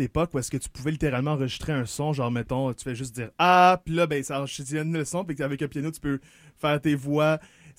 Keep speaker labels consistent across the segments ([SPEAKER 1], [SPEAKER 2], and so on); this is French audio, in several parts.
[SPEAKER 1] d'époque où est-ce que tu pouvais littéralement enregistrer un son, genre, mettons, tu fais juste dire « Ah », puis là, ben, ça enchaîne le son, puis avec un piano, tu peux faire tes voix.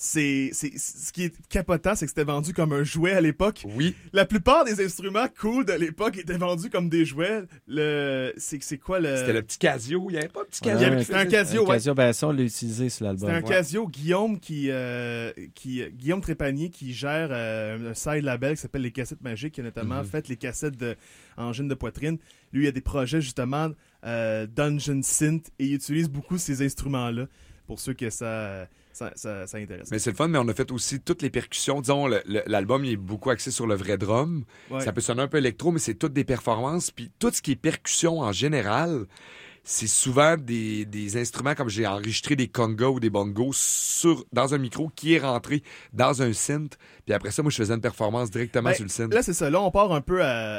[SPEAKER 1] Ce qui est capotant, c'est que c'était vendu comme un jouet à l'époque.
[SPEAKER 2] Oui.
[SPEAKER 1] La plupart des instruments cool de l'époque étaient vendus comme des jouets. C'est quoi le...
[SPEAKER 2] C'était le petit Casio. Il n'y avait pas de petit Casio.
[SPEAKER 1] Ouais, c'était un Casio, ouais.
[SPEAKER 3] Casio, ben ça, on l'a utilisé sur l'album.
[SPEAKER 1] C'était un Casio. Guillaume Guillaume Trépanier qui gère un side label qui s'appelle Les Cassettes Magiques, qui a notamment fait les cassettes de Engine de poitrine. Lui, il a des projets justement Dungeon Synth et il utilise beaucoup ces instruments-là pour ceux que ça intéresse.
[SPEAKER 2] Mais c'est le fun, mais on a fait aussi toutes les percussions. Disons, l'album il est beaucoup axé sur le vrai drum.
[SPEAKER 1] Ouais.
[SPEAKER 2] Ça peut sonner un peu électro, mais c'est toutes des performances. Puis tout ce qui est percussion en général, c'est souvent des instruments comme j'ai enregistré des congas ou des bongos dans un micro qui est rentré dans un synth. Puis après ça, moi, je faisais une performance directement sur le synth.
[SPEAKER 1] Là, c'est ça. Là, on part un peu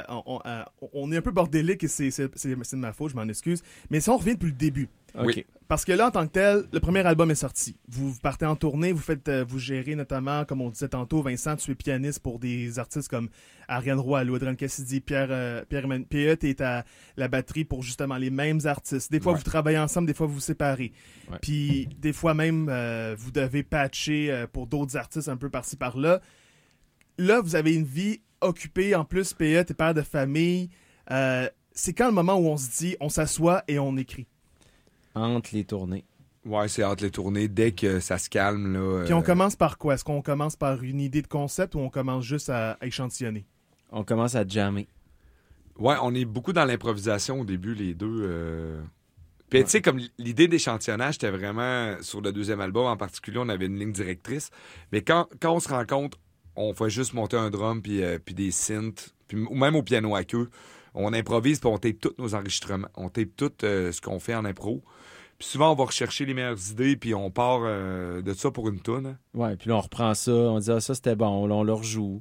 [SPEAKER 1] on est un peu bordélique et c'est de ma faute, je m'en excuse. Mais si on revient depuis le début.
[SPEAKER 3] OK.
[SPEAKER 1] Parce que là, en tant que tel, le premier album est sorti. Vous partez en tournée, vous gérez notamment, comme on disait tantôt, Vincent, tu es pianiste pour des artistes comme Ariane Roy, Louis Cassidy, Pierre-Emmanuel P.E. t'es à la batterie pour justement les mêmes artistes. Des fois, vous travaillez ensemble, des fois, vous vous séparez.
[SPEAKER 3] Ouais.
[SPEAKER 1] Puis, des fois même, vous devez patcher pour d'autres artistes un peu par-ci, par-là. Là, vous avez une vie occupée. En plus, P.E., t'es père de famille. C'est quand le moment où on se dit, on s'assoit et on écrit?
[SPEAKER 3] Entre les tournées.
[SPEAKER 2] Ouais, c'est entre les tournées. Dès que ça se calme, là...
[SPEAKER 1] Puis on commence par quoi? Est-ce qu'on commence par une idée de concept ou on commence juste à échantillonner?
[SPEAKER 3] On commence à jammer.
[SPEAKER 2] Ouais, on est beaucoup dans l'improvisation au début, les deux. Puis tu sais, comme l'idée d'échantillonnage, c'était vraiment... Sur le deuxième album en particulier, on avait une ligne directrice. Mais quand on se rencontre, on fait juste monter un drum puis des synths, ou même au piano à queue. On improvise puis on tape tous nos enregistrements. On tape tout ce qu'on fait en impro. Puis souvent, on va rechercher les meilleures idées puis on part de ça pour une toune. Hein.
[SPEAKER 3] Ouais, puis là, on reprend ça. On dit, ça, c'était bon. Là, on le rejoue.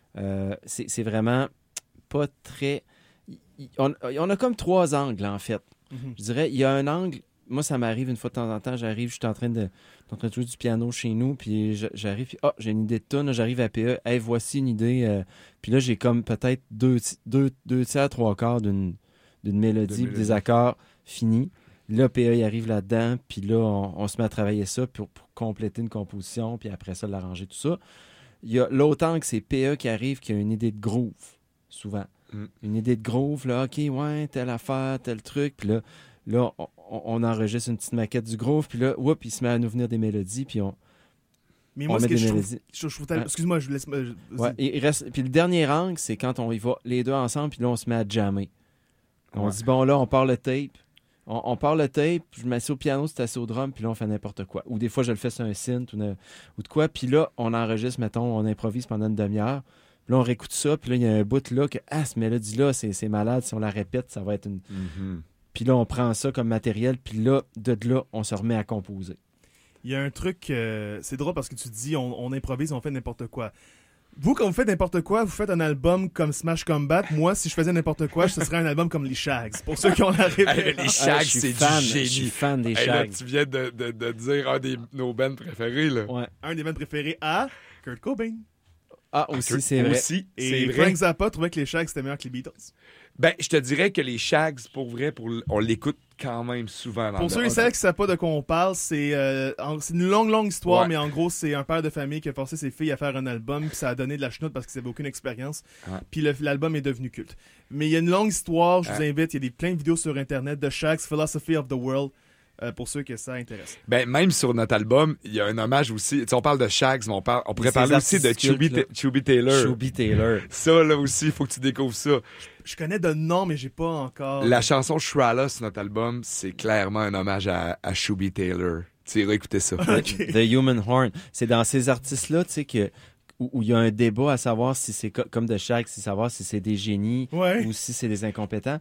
[SPEAKER 3] C'est vraiment pas très... On a comme 3 angles, en fait.
[SPEAKER 1] Mm-hmm.
[SPEAKER 3] Je dirais, il y a un angle... Moi, ça m'arrive une fois de temps en temps. J'arrive, je suis en train de jouer du piano chez nous, puis j'arrive, puis j'ai une idée de tune. J'arrive à PE. Hey, voici une idée. Puis là, j'ai comme peut-être 2 tiers, 3 quarts d'une mélodie, puis des accords finis. Là, PE, il arrive là-dedans, puis là, on se met à travailler ça pour compléter une composition, puis après ça, l'arranger, tout ça. Il y a l'autre angle, c'est PE qui arrive, qui a une idée de groove, souvent. Une idée de groove, là, OK, ouais, telle affaire, tel truc, puis là, on enregistre une petite maquette du groove, puis là, il se met à nous venir des mélodies, puis
[SPEAKER 1] Mais moi,
[SPEAKER 3] on
[SPEAKER 1] ce
[SPEAKER 3] met
[SPEAKER 1] que
[SPEAKER 3] des
[SPEAKER 1] je
[SPEAKER 3] mélodies.
[SPEAKER 1] trouve excuse-moi, je vous laisse...
[SPEAKER 3] Ouais, il reste... Puis le dernier angle, c'est quand on y va les deux ensemble, puis là, on se met à jammer. On dit, bon, là, on part le tape. On part le tape, je m'assieds au piano, c'est assis au drum, puis là, on fait n'importe quoi. Ou des fois, je le fais sur un synth ou de quoi, puis là, on enregistre, mettons, on improvise pendant une demi-heure. Puis là, on réécoute ça, puis là, il y a un bout là que, cette mélodie-là, c'est malade. Si on la répète, ça va être une... Puis là, on prend ça comme matériel, puis là, on se remet à composer.
[SPEAKER 1] Il y a un truc, c'est drôle parce que tu dis, on improvise, on fait n'importe quoi. Vous, quand vous faites n'importe quoi, vous faites un album comme Smash Combat. Moi, si je faisais n'importe quoi, ce serait un album comme les Shags. Pour ceux qui ont la référence.
[SPEAKER 2] Les Shags, c'est du génie.
[SPEAKER 3] Je suis fan des
[SPEAKER 2] Hey, là,
[SPEAKER 3] Shags.
[SPEAKER 2] tu viens de dire un de nos bands préférés. Là.
[SPEAKER 3] Ouais.
[SPEAKER 1] Un des bands préférés à Kurt Cobain.
[SPEAKER 3] Aussi, c'est vrai.
[SPEAKER 2] Aussi,
[SPEAKER 1] Et
[SPEAKER 2] c'est vrai.
[SPEAKER 1] Frank Zappa trouvait que les Shags c'était meilleur que les Beatles.
[SPEAKER 2] Ben, je te dirais que les Shags, pour vrai, on l'écoute quand même souvent.
[SPEAKER 1] Pour ceux et celles qui ne savent pas de quoi on parle, c'est une longue histoire,
[SPEAKER 2] Ouais.
[SPEAKER 1] mais en gros, c'est un père de famille qui a forcé ses filles à faire un album, puis ça a donné de la chenoute parce qu'ils n'avaient aucune expérience.
[SPEAKER 2] Ouais.
[SPEAKER 1] Puis l'album est devenu culte. Mais il y a une longue histoire, je vous invite, il y a plein de vidéos sur Internet de Shags, Philosophy of the World, pour ceux que ça intéresse.
[SPEAKER 2] Ben, même sur notre album, il y a un hommage aussi. Tu sais, on parle de Shags, mais on pourrait
[SPEAKER 3] Ces
[SPEAKER 2] parler aussi de
[SPEAKER 3] artistes cultes,
[SPEAKER 2] Chubby Taylor.
[SPEAKER 3] Chubby Taylor.
[SPEAKER 2] Ça, là aussi, il faut que tu découvres ça.
[SPEAKER 1] Je connais de nom, mais j'ai pas encore...
[SPEAKER 2] La chanson Shrala sur notre album, c'est clairement un hommage à Chubby Taylor. Tu iras écouter ça.
[SPEAKER 1] Ok.
[SPEAKER 3] The Human Horn. C'est dans ces artistes-là, tu sais, où il y a un débat à savoir si c'est comme de Shaq, savoir si c'est des génies
[SPEAKER 1] Ouais.
[SPEAKER 3] ou si c'est des incompétents.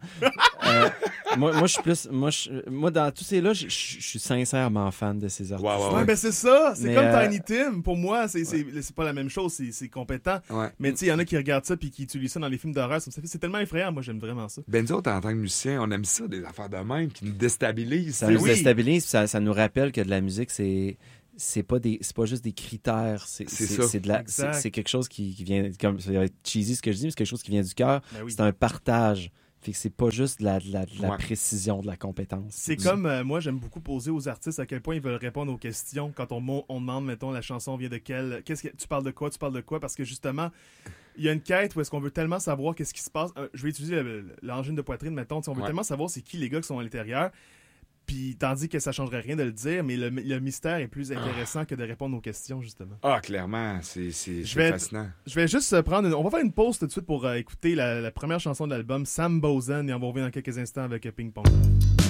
[SPEAKER 3] Moi, je suis plus... Moi, dans tous ces-là, je suis sincèrement fan de ces artistes.
[SPEAKER 2] Ouais.
[SPEAKER 1] Ouais, ben c'est ça. C'est
[SPEAKER 3] Mais,
[SPEAKER 1] comme Tiny Tim. Pour moi, c'est pas la même chose. C'est compétent.
[SPEAKER 2] Ouais.
[SPEAKER 1] Mais tu sais, il y en a qui regardent ça puis qui utilisent ça dans les films d'horreur. C'est tellement effrayant. Moi, j'aime vraiment ça.
[SPEAKER 2] Ben, nous autres, en tant que musiciens, on aime ça, des affaires de même qui nous déstabilisent.
[SPEAKER 3] Ça
[SPEAKER 2] tu sais.
[SPEAKER 3] nous
[SPEAKER 1] oui.
[SPEAKER 3] déstabilise, puis ça nous rappelle que de la musique, c'est pas juste des critères,
[SPEAKER 2] C'est ça.
[SPEAKER 1] Exact.
[SPEAKER 3] c'est quelque chose qui vient, comme ça va être cheesy ce que je dis, mais c'est quelque chose qui vient du cœur.
[SPEAKER 1] Ben oui.
[SPEAKER 3] C'est un partage. Fait que c'est pas juste de la
[SPEAKER 2] Ouais.
[SPEAKER 3] précision, de la compétence.
[SPEAKER 1] C'est comme, moi, j'aime beaucoup poser aux artistes à quel point ils veulent répondre aux questions. Quand on demande, mettons, la chanson vient de quel... tu parles de quoi? Tu parles de quoi? Parce que justement, il y a une quête où est-ce qu'on veut tellement savoir qu'est-ce qui se passe. Je vais utiliser l'angine de poitrine, mettons. On veut
[SPEAKER 2] Ouais.
[SPEAKER 1] tellement savoir c'est qui les gars qui sont à l'intérieur. Puis, tandis que ça changerait rien de le dire, mais le mystère est plus intéressant que de répondre aux questions, justement.
[SPEAKER 2] Ah, clairement, c'est
[SPEAKER 1] vais
[SPEAKER 2] fascinant.
[SPEAKER 1] Je vais juste prendre on va faire une pause tout de suite pour écouter la première chanson de l'album, Sam Bozen, et on va revenir dans quelques instants avec Ping Pong.